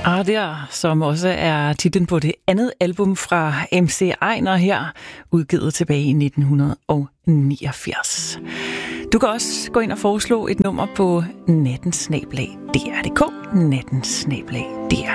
Der, som også er titlen på det andet album fra MC Einar her, udgivet tilbage i 1989. Du kan også gå ind og foreslå et nummer på nattensnabel.dr.dk, nattensnabel.dr.dk.